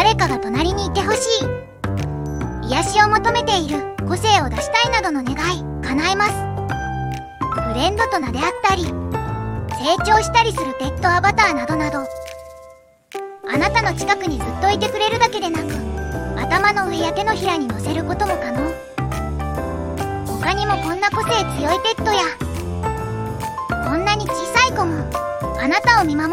誰かが隣にいてほしい、癒しを求めている、個性を出したいなどの願い、叶えます。フレンドと名であったり、成長したりするペットアバターなどなど、あなたの近くにずっといてくれるだけでなく、頭の上や手のひらに乗せることも可能。他にもこんな個性強いペットや、こんなに小さい子もあなたを見守